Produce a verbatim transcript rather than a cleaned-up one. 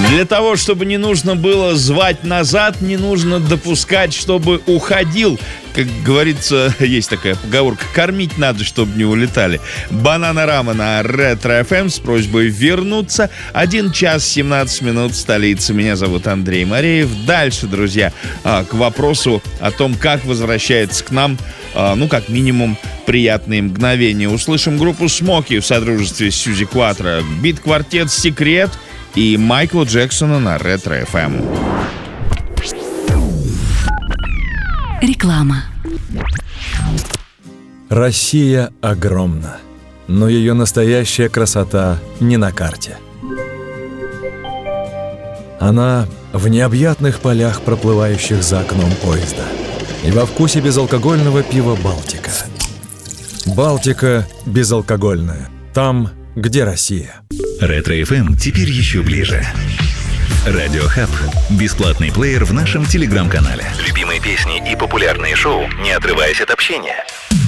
Для того, чтобы не нужно было звать назад, не нужно допускать, чтобы уходил. Как говорится, есть такая поговорка: кормить надо, чтобы не улетали. Бананарама на Ретро эф эм с просьбой вернуться. один час семнадцать минут в столице. Меня зовут Андрей Мареев. Дальше, друзья, к вопросу о том, как возвращается к нам, ну, как минимум, приятные мгновения. Услышим группу Смоки в содружестве с Сьюзи Кватро, бит-квартет «Секрет» и Майкла Джексона на Ретро эф эм. Реклама. Россия огромна, но ее настоящая красота не на карте. Она в необъятных полях, проплывающих за окном поезда, и во вкусе безалкогольного пива «Балтика». «Балтика» безалкогольная. Там, где Россия. Ретро эф эм теперь еще ближе. Радио Хаб. Бесплатный плеер в нашем телеграм-канале. Любимые песни и популярные шоу, не отрываясь от общения.